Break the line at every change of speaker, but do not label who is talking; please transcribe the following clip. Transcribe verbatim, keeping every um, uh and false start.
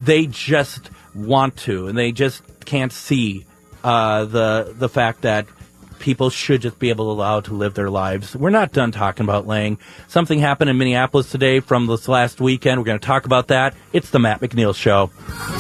they just want to, and they just can't see uh, the the fact that people should just be able to allow to live their lives. We're not done talking about Lang. Something happened in Minneapolis today from this last weekend. We're going to talk about that. It's the Matt McNeil Show.